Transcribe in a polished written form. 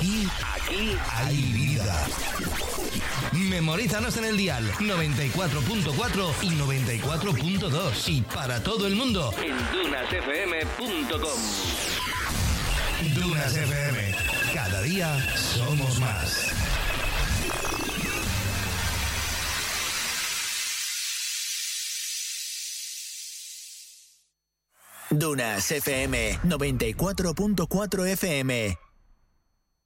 Aquí hay vida. Memorízanos en el dial 94.4 y 94.2 y para todo el mundo en dunasfm.com. Dunas FM. Cada día somos más. Dunas FM 94.4 FM.